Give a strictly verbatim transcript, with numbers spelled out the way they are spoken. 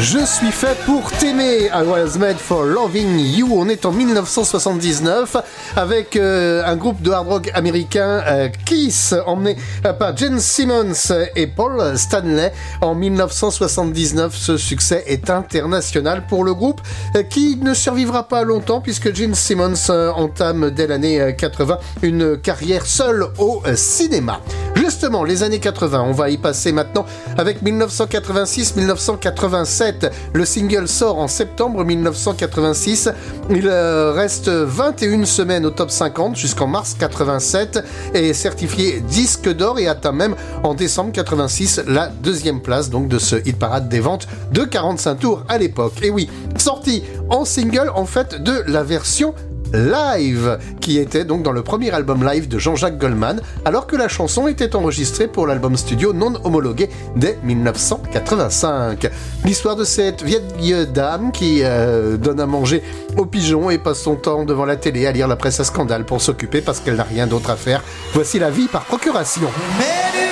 Je suis fait pour t'aimer, I was made for loving you. On est en dix-neuf cent soixante-dix-neuf avec euh, un groupe de hard rock américain, euh, Kiss, emmené euh, par Gene Simmons et Paul Stanley. En dix-neuf cent soixante-dix-neuf, ce succès est international pour le groupe euh, qui ne survivra pas longtemps puisque Gene Simmons euh, entame dès l'année euh, quatre-vingts une carrière seule au euh, cinéma. Justement, les années quatre-vingts, on va y passer maintenant avec dix-neuf cent quatre-vingt-six dix-neuf cent quatre-vingt-sept. Le single sort en septembre dix-neuf cent quatre-vingt-six. Il euh, reste vingt et une semaines au top cinquante jusqu'en mars quatre-vingt-sept et est certifié disque d'or et atteint même en décembre quatre-vingt-six la deuxième place donc de ce hit parade des ventes de quarante-cinq tours à l'époque. Et oui, sorti en single en fait de la version live, qui était donc dans le premier album live de Jean-Jacques Goldman, alors que la chanson était enregistrée pour l'album studio non homologué dès dix-neuf cent quatre-vingt-cinq. L'histoire de cette vieille dame qui euh, donne à manger aux pigeons et passe son temps devant la télé à lire la presse à scandale pour s'occuper parce qu'elle n'a rien d'autre à faire. Voici la vie par procuration. Mais